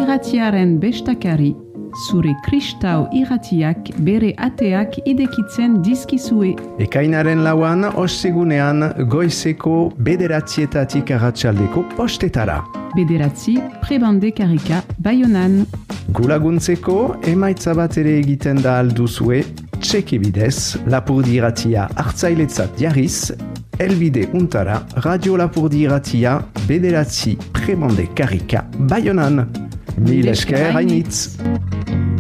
irratiaren bestakari, zure kristau irratiak bere ateak idekitzen dizkizue. Ekainaren 4 ostegunean goizeko 9 arratsaldeko postetara. 9 prebande karika Baionan. Gulaguntzeko emaitza bat ere egiten da alduzue, txeke bidez, Lapurdi Irratia hartzailetzat jarriz, elbide untara Radio Lapurdi Irratia 9 prebande karika Baionan. Mil esker hainitz!